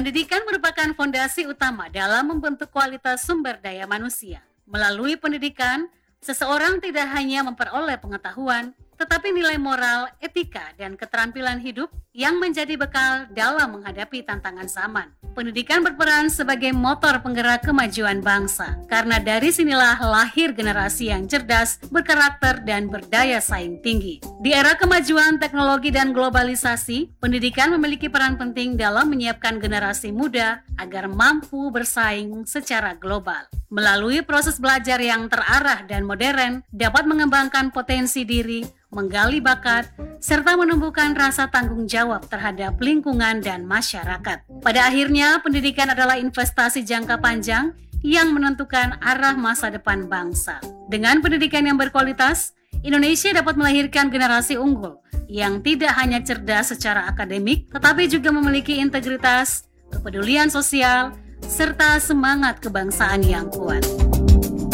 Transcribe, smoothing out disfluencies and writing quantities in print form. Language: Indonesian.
Pendidikan merupakan fondasi utama dalam membentuk kualitas sumber daya manusia. Melalui pendidikan, seseorang tidak hanya memperoleh pengetahuan, tetapi nilai moral, etika, dan keterampilan hidup yang menjadi bekal dalam menghadapi tantangan zaman. Pendidikan berperan sebagai motor penggerak kemajuan bangsa, karena dari sinilah lahir generasi yang cerdas, berkarakter, dan berdaya saing tinggi. Di era kemajuan teknologi dan globalisasi, pendidikan memiliki peran penting dalam menyiapkan generasi muda agar mampu bersaing secara global. Melalui proses belajar yang terarah dan modern, dapat mengembangkan potensi diri, menggali bakat, serta menumbuhkan rasa tanggung jawab terhadap lingkungan dan masyarakat. Pada akhirnya, pendidikan adalah investasi jangka panjang yang menentukan arah masa depan bangsa. Dengan pendidikan yang berkualitas, Indonesia dapat melahirkan generasi unggul yang tidak hanya cerdas secara akademik, tetapi juga memiliki integritas, kepedulian sosial, serta semangat kebangsaan yang kuat.